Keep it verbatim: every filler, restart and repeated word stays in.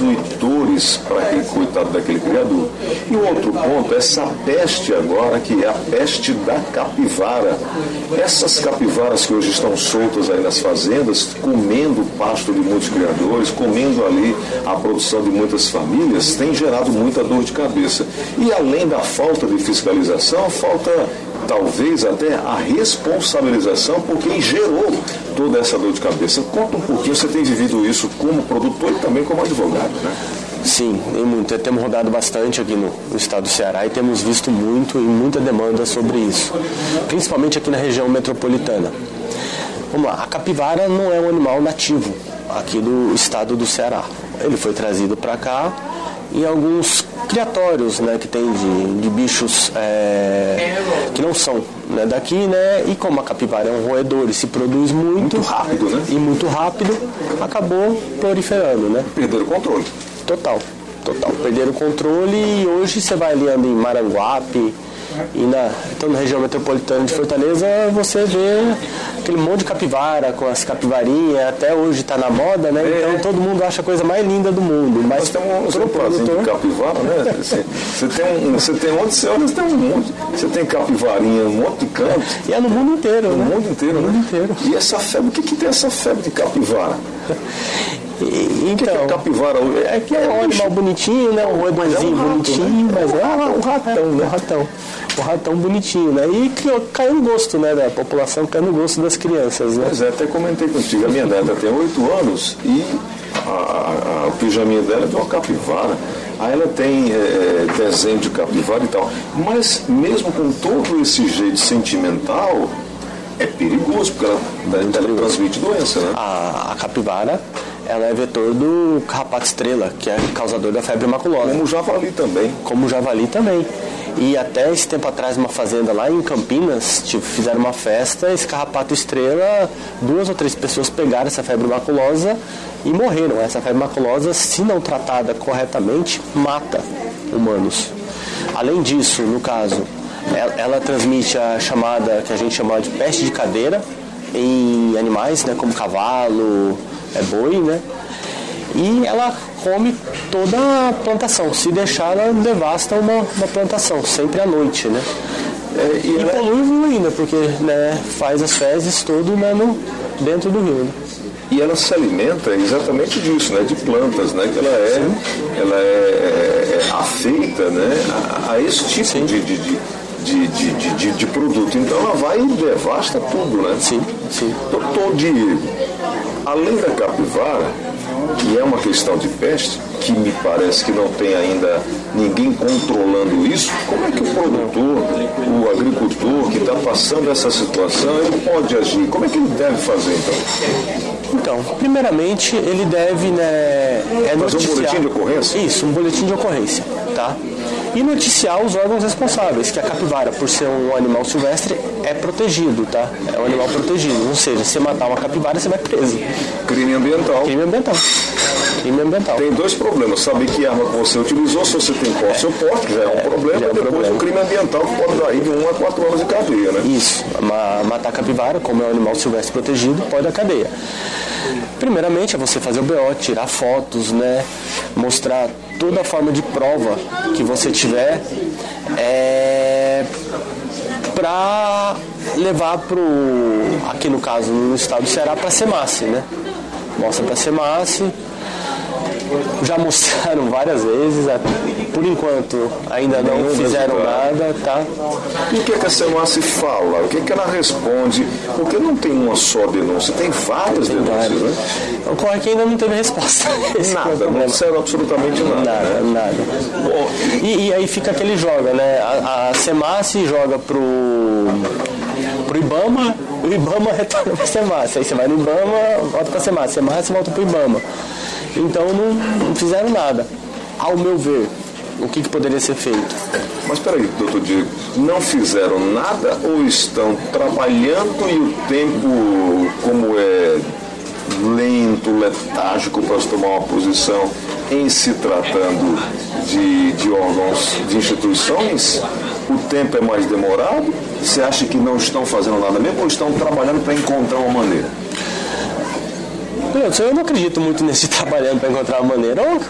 destruidores para aquele coitado daquele criador. E o outro ponto, essa peste agora, que é a peste da capivara. Essas capivaras que hoje estão soltas aí nas fazendas, comendo o pasto de muitos criadores, comendo ali a produção de muitas famílias, tem gerado muita dor de cabeça. E além da falta de fiscalização, falta talvez até a responsabilização por quem gerou toda essa dor de cabeça. Conta um pouquinho, você tem vivido isso como produtor e também como advogado, né? Sim, tem muito. Temos rodado bastante aqui no, no estado do Ceará e temos visto muito e muita demanda sobre isso, principalmente aqui na região metropolitana. Vamos lá, a capivara não é um animal nativo aqui do estado do Ceará. Ele foi trazido para cá em alguns criatórios, né, que tem de, de bichos é, que não são, né, daqui, né, e como a capivara é um roedor e se produz muito, muito rápido, né? E muito rápido, acabou proliferando, né? Perderam o controle. Total, total. Perderam o controle e hoje você vai ali andando em Maranguape e na, então na região metropolitana de Fortaleza você vê aquele monte de capivara com as capivarinhas, até hoje está na moda, né? É. Então todo mundo acha a coisa mais linda do mundo. Mas tem um exemplarzinho de capivara, né? Você, você tem um, você tem onde você olha, você tem um monte. Você tem capivarinha, um monte de canto. E é no mundo inteiro, no né? mundo inteiro, no né? mundo inteiro. E essa febre, o que, que tem essa febre de capivara? E, então, que que é capivara? É que é um animal bonitinho, né? Um roedorzinho é um bonitinho, né? Mas é um ratão, né? Um ratão. Um ratão bonitinho, né? E que caiu no gosto, né? Da população, caiu no gosto das crianças, né? Pois é, até comentei contigo. A minha neta tem oito anos e a, a, a, o pijaminha dela é de uma capivara. Aí ela tem é, desenho de capivara e tal. Mas mesmo com todo esse jeito sentimental, é perigoso, porque ela, ela transmite doença, né? A, a capivara, ela é vetor do carrapato estrela, que é causador da febre maculosa. Como o javali também. Como o javali também. E até esse tempo atrás, numa fazenda lá em Campinas, tipo, fizeram uma festa, esse carrapato estrela, duas ou três pessoas pegaram essa febre maculosa e morreram. Essa febre maculosa, se não tratada corretamente, mata humanos. Além disso, no caso, ela, ela transmite a chamada, que a gente chama de peste de cadeira, em animais, né, como cavalo, é boi, né? E ela come toda a plantação. Se deixar, ela devasta uma, uma plantação, sempre à noite, né? É, e e polui o rio ainda, porque, né, faz as fezes todo, né, no, dentro do rio, né? E ela se alimenta exatamente disso, né? De plantas, né? Que ela é, ela é, é afeita, né? A, a esse tipo de, de, de, de, de, de, de produto. Então ela vai e devasta tudo, né? Sim, sim. Doutor Diego, além da capivara, que é uma questão de peste, que me parece que não tem ainda ninguém controlando isso, como é que o produtor, o agricultor que está passando essa situação, ele pode agir? Como é que ele deve fazer, então? Então, primeiramente, ele deve, né, é fazer um boletim de ocorrência? Isso, um boletim de ocorrência, tá? E noticiar os órgãos responsáveis, que a capivara, por ser um animal silvestre, é protegido, tá? É um animal protegido, ou seja, se matar uma capivara, você vai preso. Crime ambiental. Crime ambiental. Crime ambiental. Tem dois problemas, saber que arma que você utilizou, se você tem posse ou porte, já é um é, problema, é um e depois problema. O crime ambiental que pode dar aí de um a quatro anos de cadeia, né? Isso, matar a capivara, como é um animal silvestre protegido, pode dar cadeia. Primeiramente é você fazer o B O, tirar fotos, né? Mostrar toda a forma de prova que você tiver é, para levar pro, aqui no caso, no estado do Ceará, para a SEMASSE, né? Mostra para a SEMASSE. Já mostraram várias vezes, por enquanto ainda não fizeram nada, tá? E o que, é que a SEMASSE fala? O que, é que ela responde? Porque não tem uma só denúncia, tem várias tem denúncias, várias. Né? Ocorre que ainda não teve resposta. Nada, não disseram absolutamente nada. Nada, né? nada. Bom, e, e aí fica aquele joga, né? A, a SEMASSE joga pro, pro IBAMA, o IBAMA retorna pra SEMASSE. Aí você vai no IBAMA, volta pra SEMASSE, SEMASSE volta pro IBAMA. Então não, não fizeram nada. Ao meu ver, o que, que poderia ser feito? Mas peraí, doutor Diego, não fizeram nada ou estão trabalhando e o tempo, como é lento, letárgico para se tomar uma posição em se tratando de, de órgãos, de instituições, o tempo é mais demorado? Você acha que não estão fazendo nada mesmo ou estão trabalhando para encontrar uma maneira? Eu não acredito muito nesse trabalhando para encontrar uma maneira.